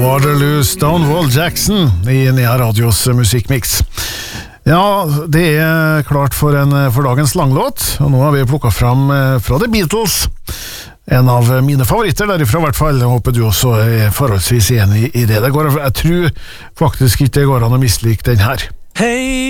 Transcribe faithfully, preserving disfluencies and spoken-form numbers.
Waterloo, Stonewall Jackson i Nea Radios musikkmix. Ja, det er klart for, en, for dagens langlåt, og nå har vi plukket fram fra The Beatles. En av mine favoritter derifra I hvert fall. Jeg håper du også er forholdsvis enig I det. Det går, jeg tror faktisk ikke det går an å mislike den her. Hey